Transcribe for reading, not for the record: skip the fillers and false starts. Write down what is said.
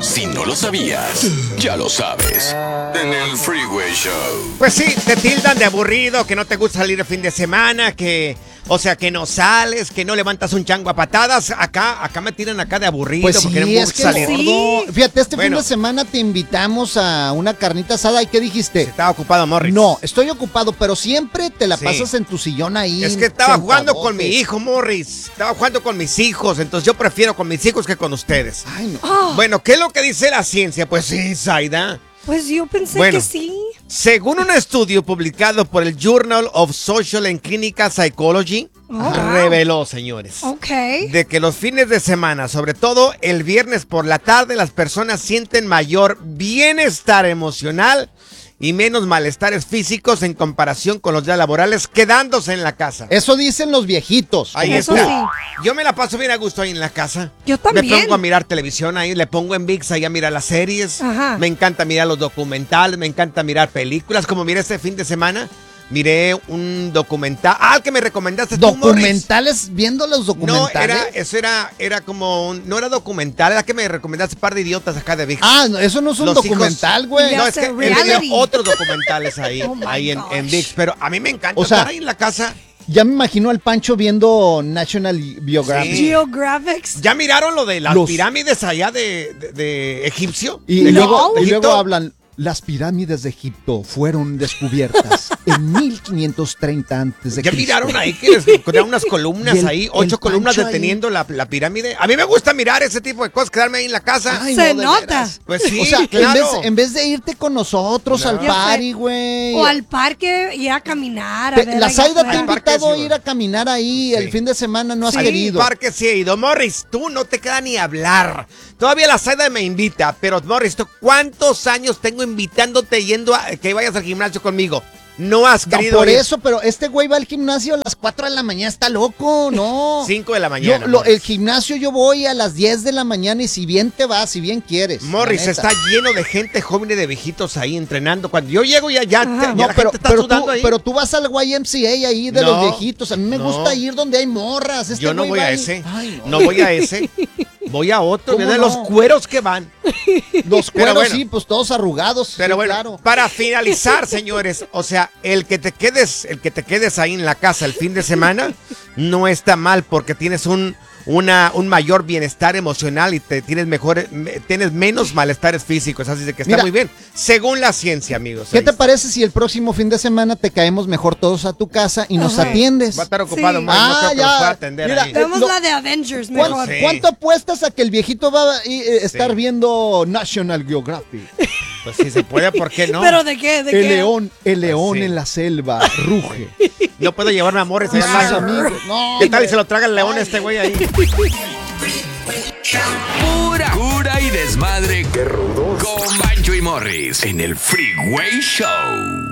Si no lo sabías, ya lo sabes. En el Freeway Show. Pues sí, te tildan de aburrido, que no te gusta salir el fin de semana, que no sales, que no levantas un chango a patadas. Acá me tiran acá de aburrido. Pues porque no sí, me es gusta que salir. sí. Fíjate, fin Bueno. de semana te invitamos a una carnita asada. ¿Y qué dijiste? Estaba ocupado, Morris. No, estoy ocupado, pero siempre te la Sí. pasas en tu sillón ahí. Es que estaba jugando sentadote. con mi hijo, Morris. Estaba jugando con mis hijos, entonces yo prefiero con mis hijos que con ustedes. Ay, no. Bueno, ¿qué es lo que dice la ciencia? Pues sí, Zaida. Pues yo pensé Bueno. que sí. Según un estudio publicado por el Journal of Social and Clinical Psychology, reveló, señores, Ok. de que los fines de semana, sobre todo el viernes por la tarde, las personas sienten mayor bienestar emocional y menos malestares físicos en comparación con los días laborales quedándose en la casa. Eso dicen los viejitos. Ahí como Eso está. tú. sí. Yo me la paso bien a gusto ahí en la casa. Yo también. Me pongo a mirar televisión ahí, le pongo en ViX ahí a mirar las series. Ajá. Me encanta mirar los documentales, me encanta mirar películas. Como miré este fin de semana, miré un documental. Ah, el que me recomendaste tú, Morris. ¿Documentales? ¿Viendo los No, documentales? era como no era documental, era que me recomendaste un par de idiotas acá de ViX. Ah, no, eso no es un Los documental, hijos- güey. No, Ya es que sé, él reality. vio otros documentales ahí, Oh my ahí en gosh. ViX. Pero a mí me encanta O sea, estar ahí en la casa. Ya me imagino al Pancho viendo National Geographic. Sí. Geographics. ¿Ya miraron lo de las Los- pirámides allá de egipcio? Y, ¿De luego, y Egipto? luego hablan, las pirámides de Egipto fueron descubiertas en 1530 antes de ¿Ya Cristo. miraron ahí que les encontraron unas columnas Y el- ahí? el 8 columnas Pancho ahí. deteniendo la pirámide. A mí me gusta mirar ese tipo de cosas, quedarme ahí en la casa. Ay, Se no, de nota. veras. Pues sí, O sea, claro. en vez de irte con nosotros No. al Ya sé. party, güey. O al parque y a caminar. A ver La allá Zaida te ha afuera. Al parque invitado a sí, ir güey. a caminar ahí el Sí. fin de semana, no has Al querido. parque sí he ido. Morris, tú no te queda ni hablar. Todavía la Zaida me invita, pero Morris, ¿tú cuántos años tengo invitándote yendo a que vayas al gimnasio conmigo? No has No, querido por ir. eso, pero este güey va al gimnasio a las 4 de la mañana, está loco, no. 5 de la mañana. Yo, Morris. el gimnasio yo voy a las 10 de la mañana y si bien te vas, si bien quieres. Morris, la neta. está lleno de gente joven y de viejitos ahí entrenando. Cuando yo llego ya No, la pero, gente está pero, sudando tú, ahí. pero tú vas al YMCA ahí de No, los viejitos. A mí me no. gusta ir donde hay morras. Este Yo no güey voy va a ahí. ese. Ay, no voy a ese. Voy a otro. ¿Cómo De no? los cueros que van. Los Pero cueros bueno. sí, pues todos arrugados. Pero sí, bueno, claro. para finalizar, señores, o sea, el que te quedes ahí en la casa el fin de semana no está mal porque tienes un mayor bienestar emocional y tienes menos malestares físicos, así de que está Mira. muy bien, según la ciencia, amigos. ¿Qué Ahí te está. parece si el próximo fin de semana te caemos mejor todos a tu casa y nos Ajá. atiendes? Va a estar ocupado, Sí. Morris, no Ah, creo que ya. los pueda atender Mira, ahí. Vemos Lo- la de Avengers ¿Cuán- mejor. Sí. ¿Cuánto apuestas a que el viejito va a estar Sí. viendo National Geographic? Pues si se puede, ¿por qué no? ¿Pero de qué? ¿De El qué? león Sí. en la selva ruge. Yo puedo llevarme a Morris Y allá sus al lado. amigos. No, ¿Qué tal y hombre. se lo traga el león este güey ahí? Pura cura y desmadre. ¡Qué rudos! Con Bancho y Morris en el Freeway Show.